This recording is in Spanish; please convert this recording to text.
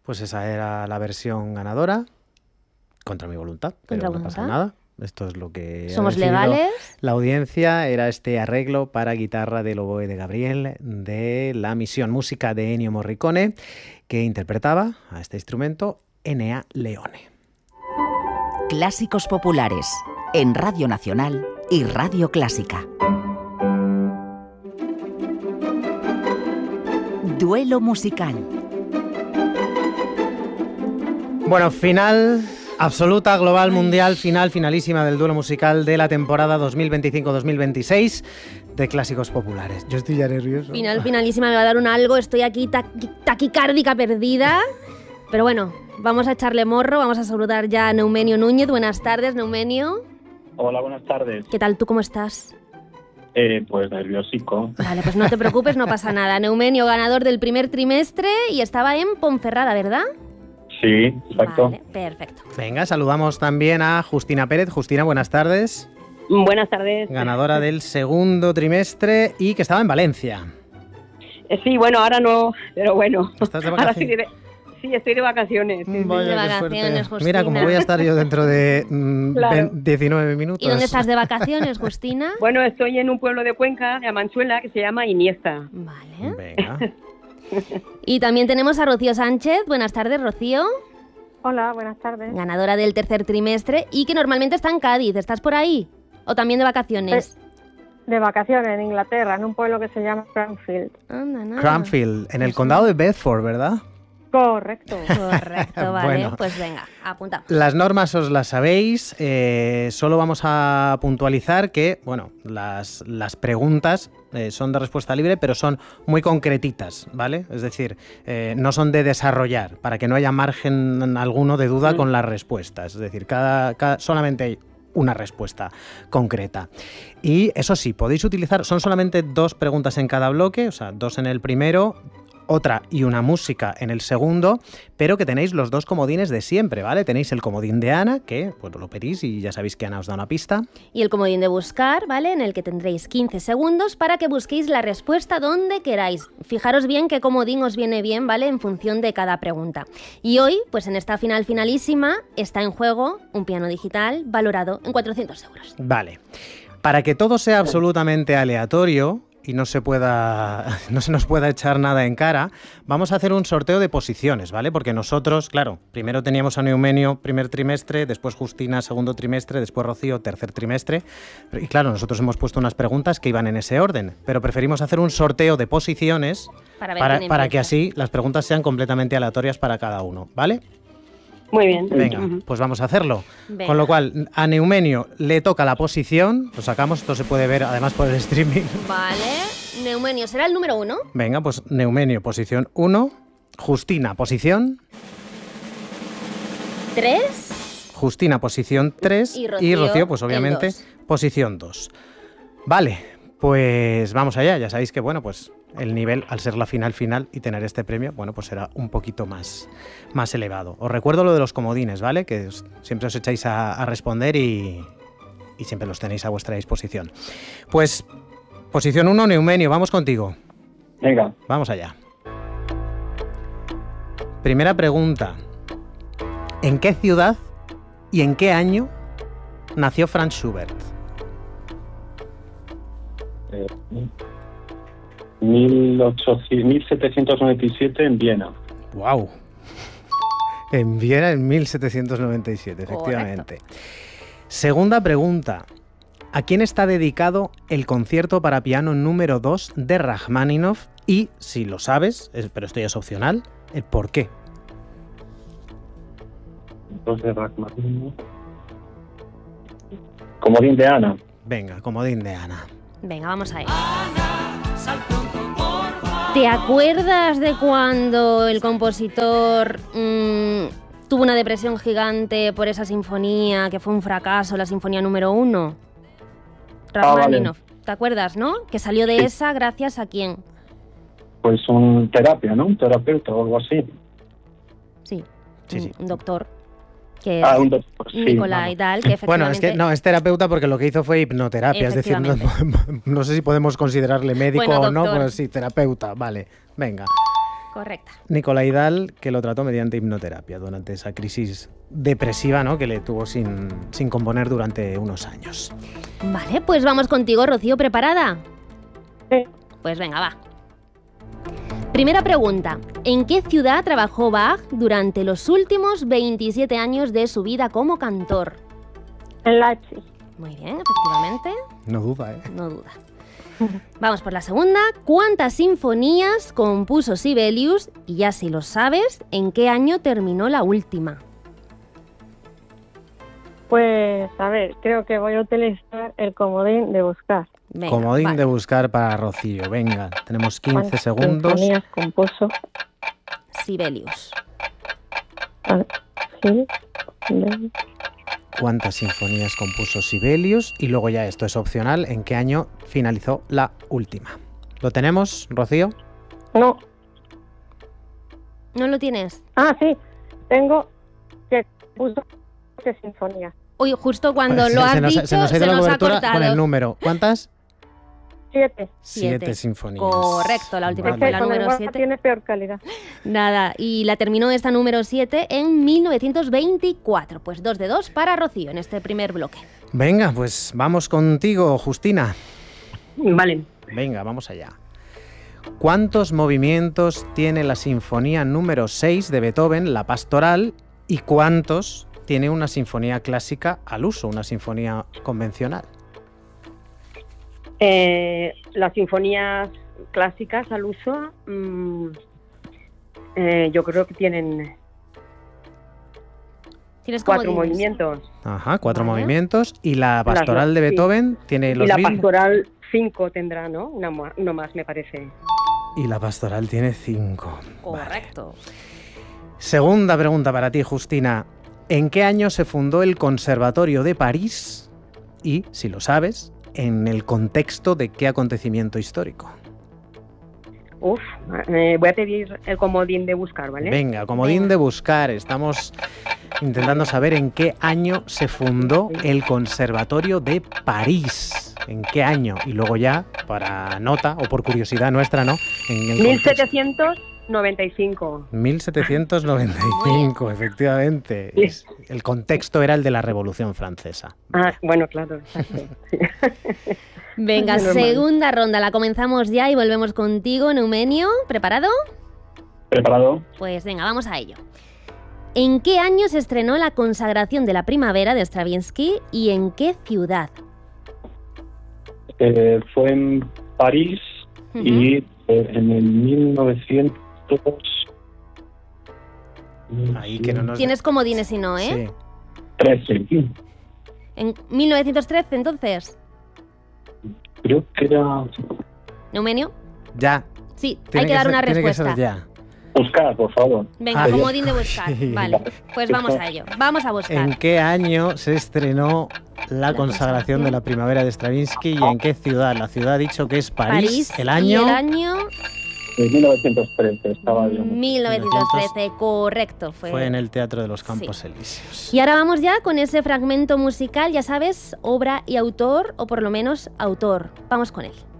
Pues esa era la versión ganadora, contra mi voluntad, pero no pasa nada. Esto es lo que somos legales. La audiencia. Era este arreglo para guitarra del oboe de Gabriel de La Misión, música de Ennio Morricone, que interpretaba a este instrumento Enea Leone. Clásicos populares en Radio Nacional y Radio Clásica. Duelo musical. Bueno, final absoluta, global, mundial, finalísima del duelo musical de la temporada 2025-2026 de Clásicos Populares. Yo estoy ya nervioso. Finalísima, me va a dar un algo, estoy aquí taquicárdica perdida. Pero bueno, vamos a echarle morro, vamos a saludar ya a Neumenio Núñez. Buenas tardes, Neumenio. Hola, buenas tardes. ¿Qué tal? ¿Tú cómo estás? Pues nerviosico. Vale, pues no te preocupes, no pasa nada. Neumenio, ganador del primer trimestre y estaba en Ponferrada, ¿verdad? Sí, exacto. Vale, perfecto. Venga, saludamos también a Justina Pérez. Justina, buenas tardes. Buenas tardes. Ganadora del segundo trimestre y que estaba en Valencia. Sí, bueno, ahora no, pero bueno. ¿Estás de vacaciones? Ahora sí, estoy de vacaciones. Sí, Vaya, de vacaciones, Justina. Mira, como voy a estar yo dentro de Claro. 19 minutos. ¿Y dónde estás de vacaciones, Justina? Bueno, estoy en un pueblo de Cuenca, de Amanchuela, que se llama Iniesta. Vale. Venga. Y también tenemos a Rocío Sánchez. Buenas tardes, Rocío. Hola, buenas tardes. Ganadora del tercer trimestre y que normalmente está en Cádiz. ¿Estás por ahí? ¿O también de vacaciones? De vacaciones en Inglaterra, en un pueblo que se llama Cranfield. Anda, nada. Cranfield, en el condado de Bedford, ¿verdad? Correcto. Correcto, vale. Bueno. Pues venga, apunta. Las normas os las sabéis, solo vamos a puntualizar que, bueno, las preguntas son de respuesta libre, pero son muy concretitas, ¿vale? Es decir, no son de desarrollar, para que no haya margen alguno de duda con las respuestas. Es decir, solamente hay una respuesta concreta. Y eso sí, podéis utilizar, son solamente 2 preguntas en cada bloque, o sea, 2 en el primero, otra y una música en el segundo, pero que tenéis los 2 comodines de siempre, ¿vale? Tenéis el comodín de Ana, que bueno, lo pedís y ya sabéis que Ana os da una pista. Y el comodín de buscar, ¿vale? En el que tendréis 15 segundos para que busquéis la respuesta donde queráis. Fijaros bien qué comodín os viene bien, ¿vale? En función de cada pregunta. Y hoy, pues en esta finalísima, está en juego un piano digital valorado en 400 euros. Vale. Para que todo sea absolutamente aleatorio y no se nos pueda echar nada en cara, vamos a hacer un sorteo de posiciones, ¿vale? Porque nosotros, claro, primero teníamos a Neumenio primer trimestre, después Justina segundo trimestre, después Rocío tercer trimestre, y claro, nosotros hemos puesto unas preguntas que iban en ese orden, pero preferimos hacer un sorteo de posiciones para que así las preguntas sean completamente aleatorias para cada uno, ¿vale? Muy bien. Venga, pues vamos a hacerlo. Venga. Con lo cual, a Neumenio le toca la posición, lo sacamos, esto se puede ver además por el streaming. Vale. Neumenio será el número 1. Venga, pues Neumenio, posición 1. Justina, posición 3. Justina, posición 3. Y Rocío, pues el obviamente, 2. posición 2. Vale, pues vamos allá. Ya sabéis que, bueno, pues el nivel, al ser la final y tener este premio, bueno, pues será un poquito más elevado. Os recuerdo lo de los comodines, ¿vale? Que siempre os echáis a responder y siempre los tenéis a vuestra disposición. Pues, posición 1, Neumenio, vamos contigo. Venga. Vamos allá. Primera pregunta. ¿En qué ciudad y en qué año nació Franz Schubert? 1797 en Viena. ¡Wow! En Viena en 1797, efectivamente. Correcto. Segunda pregunta. ¿A quién está dedicado el concierto para piano número 2 de Rachmaninoff? Y, si lo sabes, pero esto ya es opcional, el por qué. 2 de Rachmaninoff. Comodín de Ana. Venga, comodín de Ana. Venga, vamos a ir. ¿Te acuerdas de cuando el compositor tuvo una depresión gigante por esa sinfonía, que fue un fracaso, la sinfonía número 1? Rachmaninoff. Vale. ¿Te acuerdas, no? Que salió de esa gracias a quién. Pues un terapia, ¿no? Un terapeuta o algo así. Sí, Sí. un doctor. Que Un doctor, sí. Nicolai y tal, que efectivamente... Bueno, es que no, es terapeuta porque lo que hizo fue hipnoterapia, es decir, no sé si podemos considerarle médico Bueno, o no, doctor. pero sí, terapeuta, vale, venga. Correcta. Nicolai Dahl, que lo trató mediante hipnoterapia durante esa crisis depresiva, ¿no?, que le tuvo sin componer durante unos años. Vale, pues vamos contigo, Rocío. ¿Preparada? Sí. Pues venga, va. Primera pregunta. ¿En qué ciudad trabajó Bach durante los últimos 27 años de su vida como cantor? En Leipzig. Muy bien, efectivamente. No duda, ¿eh? No duda. Vamos por la segunda. ¿Cuántas sinfonías compuso Sibelius? Y ya si lo sabes, ¿en qué año terminó la última? Pues, a ver, creo que voy a utilizar el comodín de buscar. Venga, Comodín vale. de buscar para Rocío. Venga, tenemos 15 ¿Cuántas segundos. sinfonías compuso? Sibelius. A ver, sí, de- ¿Cuántas sinfonías compuso Sibelius? Y luego ya esto es opcional. ¿En qué año finalizó la última? ¿Lo tenemos, Rocío? No. ¿No lo tienes? Ah, sí. Tengo que puso 7 sinfonías. Uy, justo cuando Pues lo has se nos, dicho, se nos ha ido la ha cobertura cortado. con el número. ¿Cuántas? 7. 7 sinfonías. Correcto, la última Vale. fue la con el número WhatsApp 7. tiene peor calidad. Nada, y la terminó esta número 7 en 1924. Pues 2 de 2 para Rocío en este primer bloque. Venga, pues vamos contigo, Justina. Vale. Venga, vamos allá. ¿Cuántos movimientos tiene la sinfonía número 6 de Beethoven, la Pastoral, y cuántos tiene una sinfonía clásica al uso, una sinfonía convencional? Las sinfonías clásicas al uso, yo creo que tienen Tienes 4 comodines. movimientos. Ajá, 4 Vale. movimientos. ¿Y la Pastoral de sí. Beethoven tiene Y los la mismos? pastoral 5 tendrá, ¿no? Uno más, me parece. Y la Pastoral tiene 5. Correcto. Segunda pregunta para ti, Justina. ¿En qué año se fundó el Conservatorio de París? Y, si lo sabes, ¿en el contexto de qué acontecimiento histórico? Uf, voy a pedir el comodín de buscar, ¿vale? Venga, comodín Venga. de buscar. Estamos intentando saber en qué año se fundó el Conservatorio de París. ¿En qué año? Y luego ya, para nota o por curiosidad nuestra, ¿no? En el contexto. 1795. 1795, efectivamente. Sí. El contexto era el de la Revolución Francesa. Ah, bueno, claro, exacto. Sí. Venga, Es normal. segunda ronda. La comenzamos ya y volvemos contigo, Neumenio. ¿Preparado? ¿Preparado? Pues venga, vamos a ello. ¿En qué año se estrenó La consagración de la primavera de Stravinsky y en qué ciudad? Fue en París y en el 1900... Ahí que no nos... Tienes comodines si no, ¿eh? Sí. 13. En 1913, entonces. Creo que era... ¿Neumenio? Ya. Sí, Tiene hay que dar ser- una tiene que ser respuesta. ya. Buscar, por favor. Venga, Ah, comodín de buscar. sí. Vale, pues vamos a ello. Vamos a ¿En buscar. qué año se estrenó la consagración de la primavera de Stravinsky y en qué ciudad? La ciudad ha dicho que es París. ¿El Y año? el año En 1913 estaba bien. 1913, correcto. Fue en el Teatro de los Campos Sí. Elíseos. Y ahora vamos ya con ese fragmento musical, ya sabes, obra y autor, o por lo menos autor. Vamos con él.